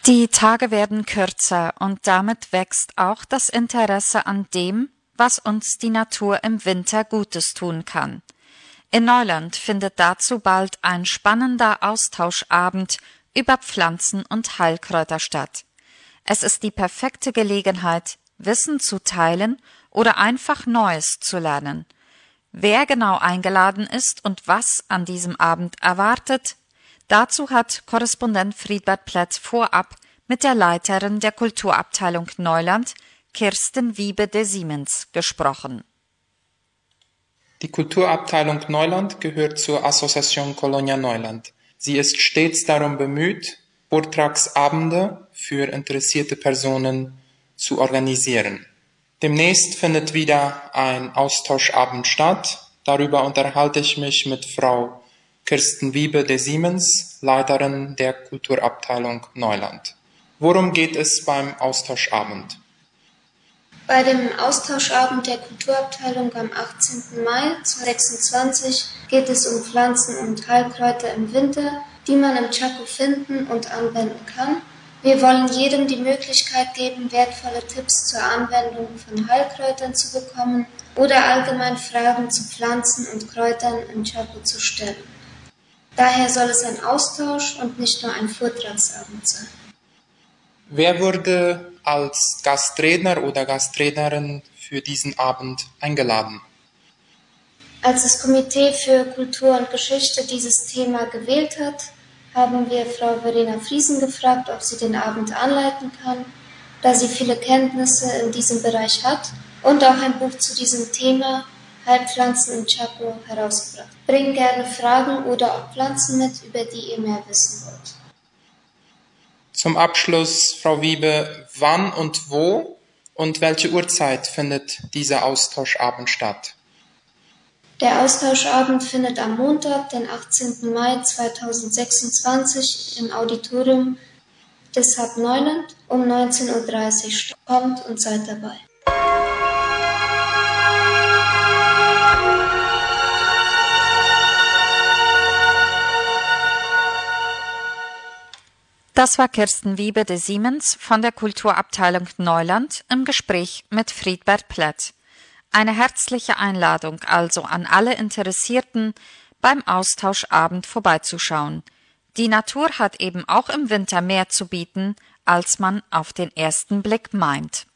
Die Tage werden kürzer und damit wächst auch das Interesse an dem, was uns die Natur im Winter Gutes tun kann. In Neuland findet dazu bald ein spannender Austauschabend über Pflanzen und Heilkräuter statt. Es ist die perfekte Gelegenheit, Wissen zu teilen oder einfach Neues zu lernen. Wer genau eingeladen ist und was an diesem Abend erwartet, dazu hat Korrespondent Friedbert Plätz vorab mit der Leiterin der Kulturabteilung Neuland, Kirsten Wiebe de Siemens, gesprochen. Die Kulturabteilung Neuland gehört zur Association Colonia Neuland. Sie ist stets darum bemüht, Vortragsabende für interessierte Personen zu organisieren. Demnächst findet wieder ein Austauschabend statt. Darüber unterhalte ich mich mit Frau Kirsten Wiebe de Siemens, Leiterin der Kulturabteilung Neuland. Worum geht es beim Austauschabend? Bei dem Austauschabend der Kulturabteilung am 18. Mai 2026 geht es um Pflanzen und Heilkräuter im Winter, die man im Chaco finden und anwenden kann. Wir wollen jedem die Möglichkeit geben, wertvolle Tipps zur Anwendung von Heilkräutern zu bekommen oder allgemein Fragen zu Pflanzen und Kräutern im Chaco zu stellen. Daher soll es ein Austausch und nicht nur ein Vortragsabend sein. Wer wurde als Gastredner oder Gastrednerin für diesen Abend eingeladen? Als das Komitee für Kultur und Geschichte dieses Thema gewählt hat, haben wir Frau Verena Friesen gefragt, ob sie den Abend anleiten kann, da sie viele Kenntnisse in diesem Bereich hat und auch ein Buch zu diesem Thema Heilpflanzen im Chaco herausgebracht. Bringt gerne Fragen oder auch Pflanzen mit, über die ihr mehr wissen wollt. Zum Abschluss, Frau Wiebe, wann und wo und welche Uhrzeit findet dieser Austauschabend statt? Der Austauschabend findet am Montag, den 18. Mai 2026 im Auditorium des Hub Neuland um 19:30 Uhr statt. Kommt und seid dabei. Das war Kirsten Wiebe de Siemens von der Kulturabteilung Neuland im Gespräch mit Friedbert Plätz. Eine herzliche Einladung also an alle Interessierten, beim Austauschabend vorbeizuschauen. Die Natur hat eben auch im Winter mehr zu bieten, als man auf den ersten Blick meint.